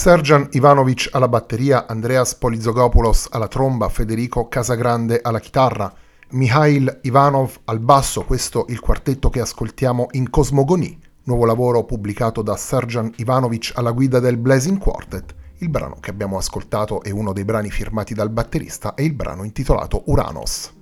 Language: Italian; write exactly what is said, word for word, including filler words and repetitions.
Serjan Ivanovic alla batteria, Andreas Polizogopoulos alla tromba, Federico Casagrande alla chitarra, Mikhail Ivanov al basso, questo il quartetto che ascoltiamo in Cosmogonie, nuovo lavoro pubblicato da Serjan Ivanovic alla guida del Blazing Quartet. Il brano che abbiamo ascoltato è uno dei brani firmati dal batterista e il brano intitolato Uranos.